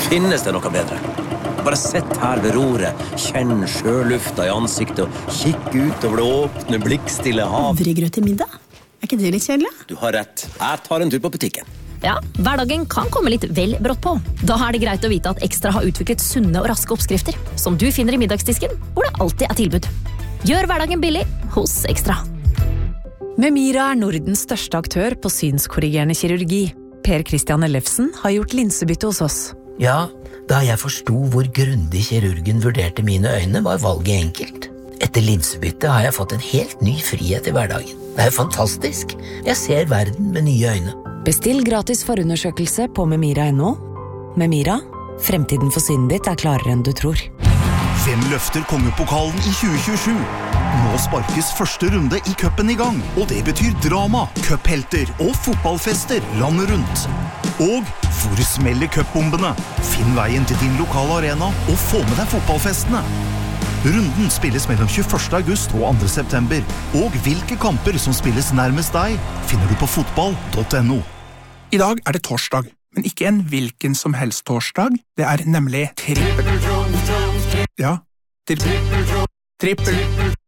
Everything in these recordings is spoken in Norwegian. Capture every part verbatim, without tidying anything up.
Finnes det noe bedre? Bare sett her ved roret, kjenn sjølufta i ansiktet og kikk ut over det åpne, blikkstille hav. Havregrøt til middag? Er ikke det litt kjedelig? Du har rett. Jeg tar en tur på butikken. Ja, hverdagen kan komme litt vel brått på. Da er det greit å vite at Ekstra har utviklet sunne og raske oppskrifter, som du finner i middagsdisken, hvor det alltid er tilbud. Gjør hverdagen billig hos Ekstra. Memira er Nordens største aktør på synskorrigerende kirurgi. Per Christian Ellefsen har gjort linsebytte hos oss. Ja, da jeg forstod hvor grundig kirurgen vurderte mine øyne, var valget enkelt. Etter linsebytte har jeg fått en helt ny frihet i hverdagen. Det er fantastisk. Jeg ser verden med nye øyne. Bestill gratis forundersøkelse på memira punktum no. Memira, fremtiden for synet ditt er klarere enn du tror. Hvem løfter kongepokalen i tjue tjuesju? Nå sparkes første runde i cupen i gang, og det betyr drama, cuphelter og fotballfester landet rundt. Og hvor smeller cupbombene? Finn veien til din lokale arena og få med deg fotballfestene. Runden spilles mellom tjueførste august og andre september, og hvilke kamper som spilles nærmest deg, finner du på fotball punktum no. I dag er det torsdag, men ikke en hvilken som helst torsdag. Det er nemlig trippel. Ja, trippel. Trippel.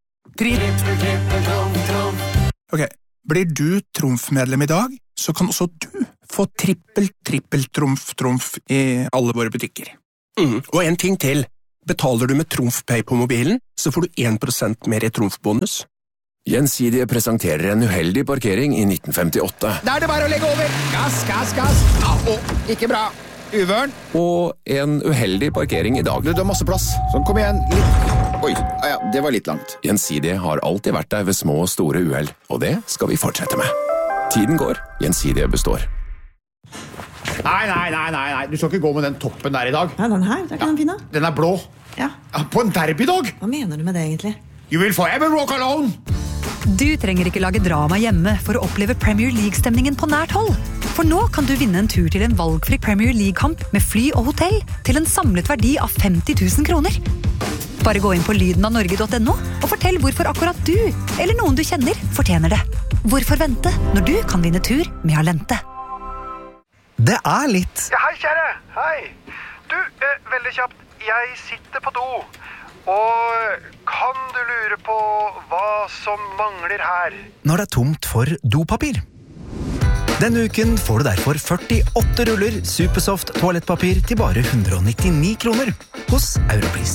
Trippel. Ok, blir du trumfmedlem i dag, så kan også du få trippel, trippel, trumf, trumf i alle våre butikker. Mm. Og en ting til. Betaler du med TrumfPay på mobilen, så får du en prosent mer i trumfbonus. Gjensidige presenterer en uheldig parkering i nitten femtiåtte. Da er det bare å legge over. Gass, gass, gass. Ah, oh, ikke bra. Uvørn. Og en uheldig parkering i dag. Du, du har masse plass. Så kom igjen. Litt. Oi, ah, ja, det var litt langt. Gjensidige har alltid vært der ved små og store uheld, og det skal vi fortsette med. Tiden går. Gjensidige består. Nei, nei, nei, nei, nei. Du skal ikke gå med den toppen der i dag. Nei, den her, det er ikke den fine. Den er blå. Ja. Ja, på en derbydag. Hva mener du med det egentlig? You will forever walk alone. Du trenger ikke lage drama hjemme for å oppleve Premier League-stemningen på nært hold. For nå kan du vinne en tur til en valgfri Premier League-kamp med fly og hotell til en samlet verdi av femti tusen kroner. Bare gå inn på lyden av norge punktum no og fortell hvorfor akkurat du, eller noen du kjenner, fortjener det. Hvorfor vente når du kan vinne tur med Alente? Det er litt... Ja, hei, kjære. Hei. Du, eh, veldig kjapt. Jeg sitter på do. Og kan du lure på hva som mangler her? Når det er tomt for dopapir. Denne uken får du derfor førtiåtte ruller Supersoft toalettpapir til bare hundre og nittini kroner hos Europris.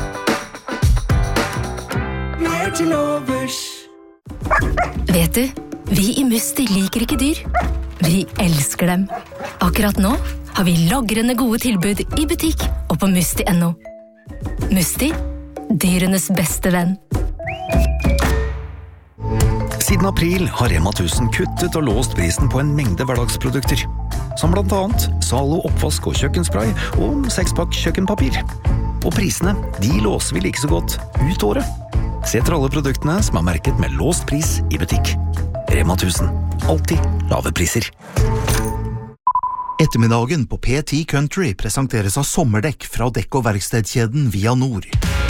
Mer til overs. Vet du, vi i Musti liker ikke dyr. Vi elsker dem. Akkurat nå har vi lagrende gode tilbud i butikk og på musti punktum no. Musti, dyrenes beste venn. Siden april har Rema tusen kuttet og låst prisen på en mengde hverdagsprodukter, som blant annet Zalo oppvask og kjøkkenspray og sekspakk kjøkkenpapir. Og prisene, de låser vi like så godt ut året. Se etter alle produktene som er merket med låst pris i butikk. Rema tusen. Alltid lave priser. Ettermiddagen på P ti Country presenteres av sommerdekk fra dekk- og verkstedkjeden Via Nord.